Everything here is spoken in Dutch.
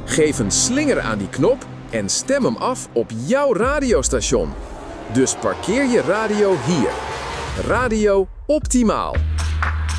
Geef een slinger aan die knop en stem hem af op jouw radiostation. Dus parkeer je radio hier. Radio Optimaal.